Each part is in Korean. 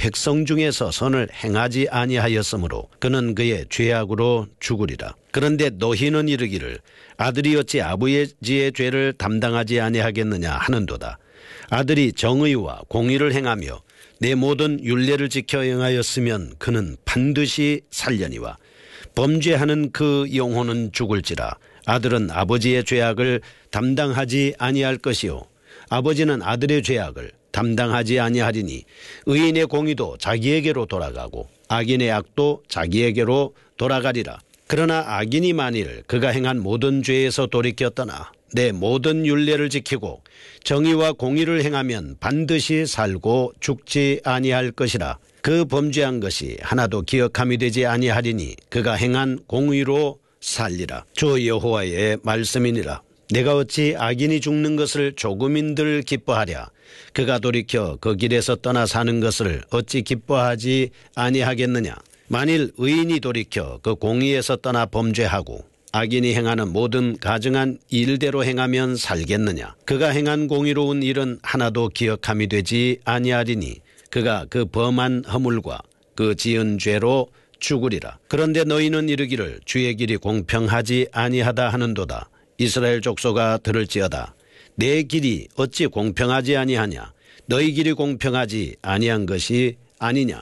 백성 중에서 선을 행하지 아니하였으므로 그는 그의 죄악으로 죽으리라. 그런데 너희는 이르기를 아들이 어찌 아버지의 죄를 담당하지 아니하겠느냐 하는도다. 아들이 정의와 공의를 행하며 내 모든 율례를 지켜 행하였으면 그는 반드시 살려니와 범죄하는 그 영혼은 죽을지라. 아들은 아버지의 죄악을 담당하지 아니할 것이요 아버지는 아들의 죄악을 담당하지 아니하리니 의인의 공의도 자기에게로 돌아가고 악인의 악도 자기에게로 돌아가리라. 그러나 악인이 만일 그가 행한 모든 죄에서 돌이켜 떠나 내 모든 율례를 지키고 정의와 공의를 행하면 반드시 살고 죽지 아니할 것이라. 그 범죄한 것이 하나도 기억함이 되지 아니하리니 그가 행한 공의로 살리라. 주 여호와의 말씀이니라. 내가 어찌 악인이 죽는 것을 조금인들 기뻐하랴. 그가 돌이켜 그 길에서 떠나 사는 것을 어찌 기뻐하지 아니하겠느냐. 만일 의인이 돌이켜 그 공의에서 떠나 범죄하고 악인이 행하는 모든 가증한 일대로 행하면 살겠느냐. 그가 행한 공의로운 일은 하나도 기억함이 되지 아니하리니 그가 그 범한 허물과 그 지은 죄로 죽으리라. 그런데 너희는 이르기를 주의 길이 공평하지 아니하다 하는도다. 이스라엘 족속아 들을지어다. 내 길이 어찌 공평하지 아니하냐. 너희 길이 공평하지 아니한 것이 아니냐.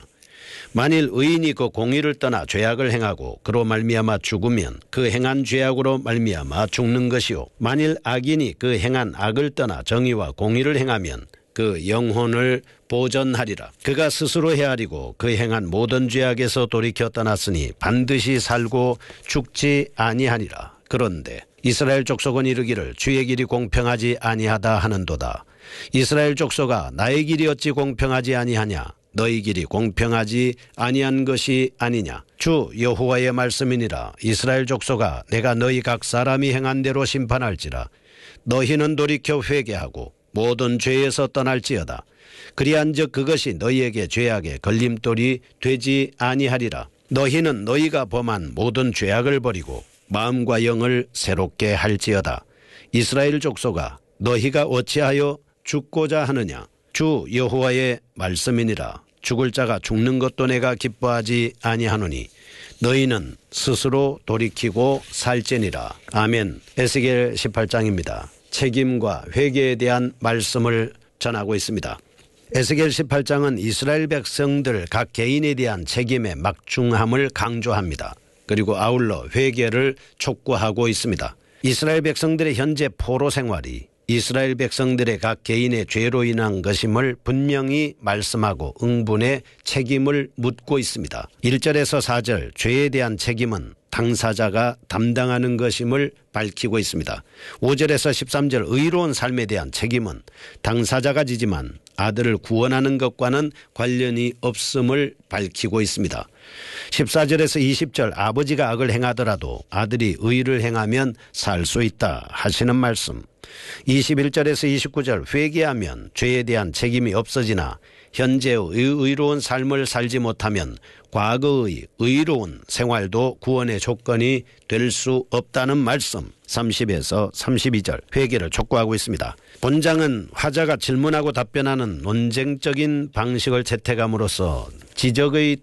만일 의인이 그 공의를 떠나 죄악을 행하고 그로 말미암아 죽으면 그 행한 죄악으로 말미암아 죽는 것이요 만일 악인이 그 행한 악을 떠나 정의와 공의를 행하면 그 영혼을 보전하리라. 그가 스스로 헤아리고 그 행한 모든 죄악에서 돌이켜 떠났으니 반드시 살고 죽지 아니하리라. 그런데 이스라엘 족속은 이르기를 주의 길이 공평하지 아니하다 하는도다. 이스라엘 족속아 나의 길이 어찌 공평하지 아니하냐. 너희 길이 공평하지 아니한 것이 아니냐. 주 여호와의 말씀이니라. 이스라엘 족속아 내가 너희 각 사람이 행한 대로 심판할지라. 너희는 돌이켜 회개하고 모든 죄에서 떠날지어다. 그리한즉 그것이 너희에게 죄악의 걸림돌이 되지 아니하리라. 너희는 너희가 범한 모든 죄악을 버리고 마음과 영을 새롭게 할지어다. 이스라엘 족속아 너희가 어찌하여 죽고자 하느냐. 주 여호와의 말씀이니라. 죽을 자가 죽는 것도 내가 기뻐하지 아니하노니 너희는 스스로 돌이키고 살지니라. 아멘. 에스겔 18장입니다. 책임과 회개에 대한 말씀을 전하고 있습니다. 에스겔 18장은 이스라엘 백성들 각 개인에 대한 책임의 막중함을 강조합니다. 그리고 아울러 회개를 촉구하고 있습니다. 이스라엘 백성들의 현재 포로 생활이 이스라엘 백성들의 각 개인의 죄로 인한 것임을 분명히 말씀하고 응분의 책임을 묻고 있습니다. 1절에서 4절 죄에 대한 책임은 당사자가 담당하는 것임을 밝히고 있습니다. 5절에서 13절 의로운 삶에 대한 책임은 당사자가 지지만 아들을 구원하는 것과는 관련이 없음을 밝히고 있습니다. 14절에서 20절 아버지가 악을 행하더라도 아들이 의를 행하면 살 수 있다 하시는 말씀. 21절에서 29절 회개하면 죄에 대한 책임이 없어지나 현재의 의로운 삶을 살지 못하면 과거의 의로운 생활도 구원의 조건이 될 수 없다는 말씀. 30에서 32절 회개를 촉구하고 있습니다. 본장은 화자가 질문하고 답변하는 논쟁적인 방식을 채택함으로써 지적의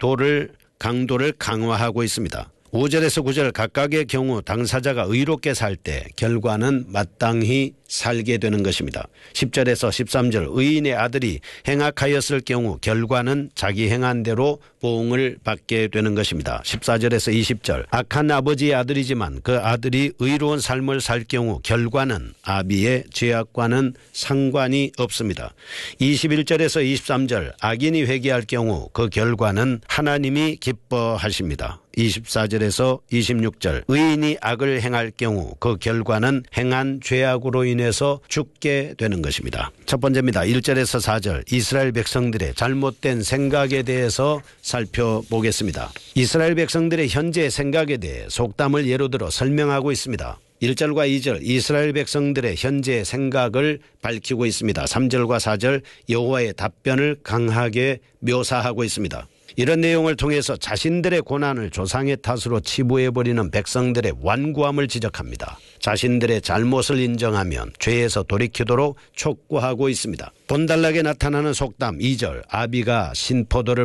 강도를 강화하고 있습니다. 5절에서 9절 각각의 경우 당사자가 의롭게 살 때 결과는 마땅히 살게 되는 것입니다. 10절에서 13절 의인의 아들이 행악하였을 경우 결과는 자기 행한 대로 보응을 받게 되는 것입니다. 14절에서 20절 악한 아버지의 아들이지만 그 아들이 의로운 삶을 살 경우 결과는 아비의 죄악과는 상관이 없습니다. 21절에서 23절 악인이 회개할 경우 그 결과는 하나님이 기뻐하십니다. 24절에서 26절 의인이 악을 행할 경우 그 결과는 행한 죄악으로 인해서 죽게 되는 것입니다. 첫 번째입니다. 1절에서 4절 이스라엘 백성들의 잘못된 생각에 대해서 살펴보겠습니다. 이스라엘 백성들의 현재 생각에 대해 속담을 예로 들어 설명하고 있습니다. 1절과 2절 이스라엘 백성들의 현재 생각을 밝히고 있습니다. 3절과 4절 여호와의 답변을 강하게 묘사하고 있습니다. 이런 내용을 통해서 자신들의 고난을 조상의 탓으로 치부해버리는 백성들의 완고함을 지적합니다. 자신들의 잘못을 인정하면 죄에서 돌이키도록 촉구하고 있습니다. 본달락에 나타나는 속담 2절 아비가 신포도를